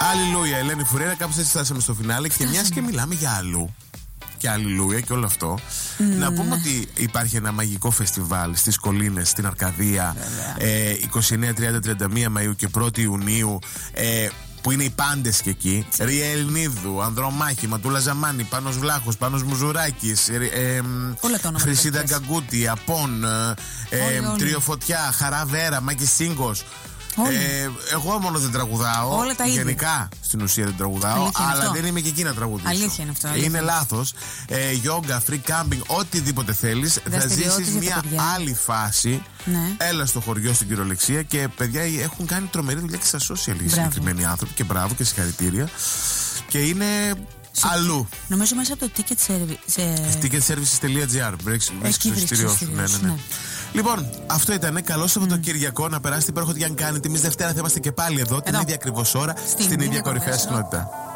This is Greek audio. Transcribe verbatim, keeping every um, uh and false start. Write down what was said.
Αλληλούια, Ελένη Φουρέρα, κάπως έτσι φτάσαμε στο φινάλε. Και μιας και μιλάμε για αλλού και αλληλούια και όλο αυτό, mm. να πούμε ότι υπάρχει ένα μαγικό φεστιβάλ στις Κολλήνες, στην Αρκαδία, ε, είκοσι εννέα, τριάντα, τριάντα μία Μαΐου και πρώτη Ιουνίου, ε, που είναι οι πάντες και εκεί. Ρία Ελληνίδου, Ανδρομάχη, Ματούλα Ζαμάνη, Πάνος Βλάχος, Πάνος Μουζουράκης, ε, ε, Χρυσίδα Γκαγκούτη, Απών, ε, ε, Τρίο Φωτιά, Χαρά Βέρα, Μάκης Σίγκος. Ε, εγώ μόνο δεν τραγουδάω. Όλα τα ίδια. Γενικά στην ουσία δεν τραγουδάω. Αλήθεια αλλά αυτό. δεν είμαι και εκεί να τραγουδήσω. Αλήθεια είναι αυτό. Αλήθεια. Είναι λάθος. Ε, Γιόγκα, free camping, οτιδήποτε θέλεις. Θα ζήσεις μια άλλη φάση. Ναι. Έλα στο χωριό στην κυριολεξία. Και παιδιά έχουν κάνει τρομερή δουλειά και στα social οι συγκεκριμένοι άνθρωποι. Και μπράβο και συγχαρητήρια. Και είναι. Αλλού. Νομίζω μέσα από το ticket service. ticket services τελεία gr. Βρίσκεις το εισιτήριό σου. Ναι, ναι, ναι. Λοιπόν, αυτό ήταν. Καλό Σαββατοκύριακο. Mm. Να περάσετε υπέροχο τι αν κάνετε. Εμείς Δευτέρα θα είμαστε και πάλι εδώ, εδώ. την ίδια ακριβώς ώρα, στην, στην ίδια κορυφαία συχνότητα.